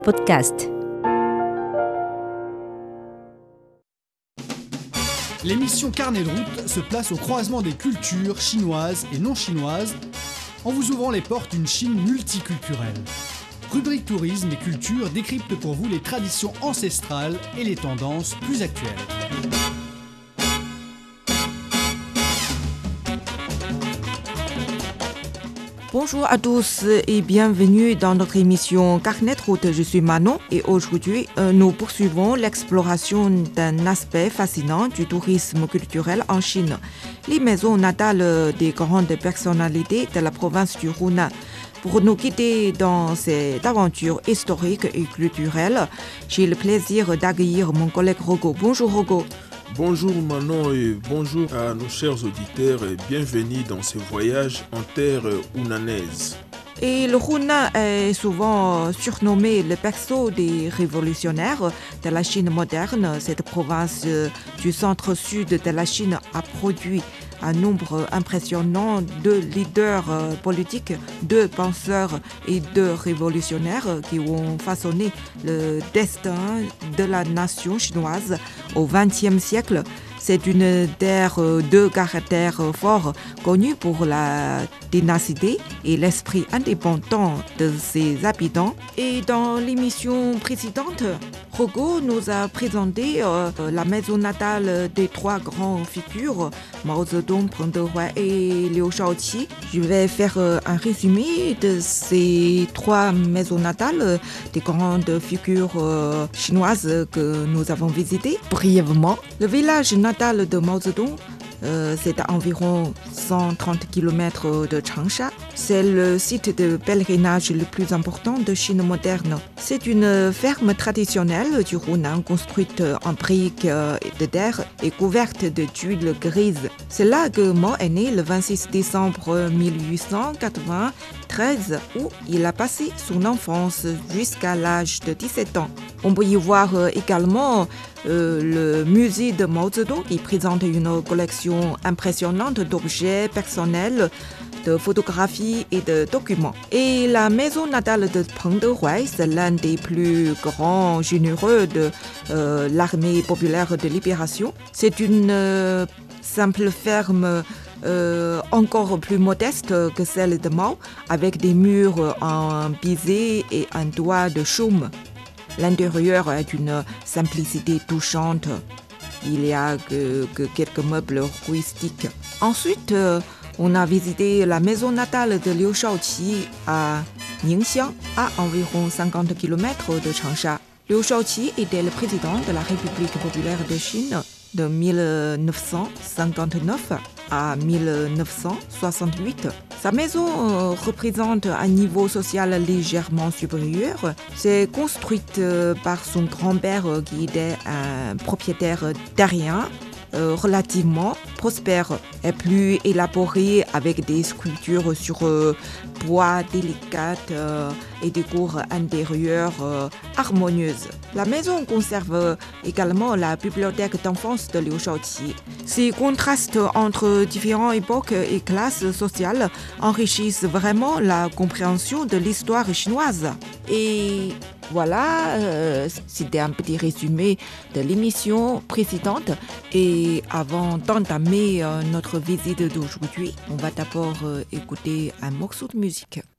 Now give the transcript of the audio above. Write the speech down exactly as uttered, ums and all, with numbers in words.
Podcast. L'émission Carnet de route se place au croisement des cultures chinoises et non chinoises en vous ouvrant les portes d'une Chine multiculturelle. Rubrique tourisme et culture décrypte pour vous les traditions ancestrales et les tendances plus actuelles. Bonjour à tous et bienvenue dans notre émission Carnet de route. Je suis Manon et aujourd'hui euh, nous poursuivons l'exploration d'un aspect fascinant du tourisme culturel en Chine, les maisons natales des grandes personnalités de la province du Hunan. Pour nous guider dans cette aventure historique et culturelle, j'ai le plaisir d'accueillir mon collègue Rogo. Bonjour Rogo. Bonjour Manon et bonjour à nos chers auditeurs et bienvenue dans ce voyage en terre hunanaise. Et le Hunan est souvent surnommé le berceau des révolutionnaires de la Chine moderne. Cette province du centre-sud de la Chine a produit un nombre impressionnant de leaders politiques, de penseurs et de révolutionnaires qui ont façonné le destin de la nation chinoise au vingtième siècle. C'est une terre de caractère fort, connue pour la ténacité et l'esprit indépendant de ses habitants. Et dans l'émission précédente, Rogo nous a présenté euh, la maison natale des trois grandes figures, Mao Zedong, Peng Dehuai et Liu Shaoqi. Je vais faire euh, un résumé de ces trois maisons natales des grandes figures euh, chinoises que nous avons visitées brièvement. Le village natal de Mao Zedong, Euh, c'est à environ cent trente kilomètres de Changsha. C'est le site de pèlerinage le plus important de Chine moderne. C'est une ferme traditionnelle du Hunan construite en briques de terre et couverte de tuiles grises. C'est là que Mao est né le vingt-six décembre mille huit cent quatre-vingt-treize, où il a passé son enfance jusqu'à l'âge de dix-sept ans. On peut y voir également euh, le musée de Mao Zedong qui présente une collection impressionnante d'objets personnels, de photographies et de documents. Et la maison natale de Peng Dehuai, c'est l'un des plus grands généraux de euh, l'armée populaire de libération. C'est une euh, simple ferme euh, encore plus modeste que celle de Mao, avec des murs en pisé et un toit de chaume. L'intérieur est d'une simplicité touchante. Il n'y a que, que quelques meubles rustiques. Ensuite, euh, on a visité la maison natale de Liu Shaoqi à Ningxiang, à environ cinquante kilomètres de Changsha. Liu Shaoqi était le président de la République populaire de Chine de mille neuf cent cinquante-neuf à mille neuf cent soixante-huit. Sa maison euh, représente un niveau social légèrement supérieur. C'est construite euh, par son grand-père euh, qui était un propriétaire terrien euh, relativement prospère et plus élaboré avec des sculptures sur euh, bois délicates euh, et des cours intérieures euh, harmonieuses. La maison conserve également la bibliothèque d'enfance de Liu Shaoqi. Ces contrastes entre différentes époques et classes sociales enrichissent vraiment la compréhension de l'histoire chinoise. Et voilà, euh, c'était un petit résumé de l'émission précédente. Et avant d'entamer euh, notre visite d'aujourd'hui, on va d'abord euh, écouter un morceau de musique.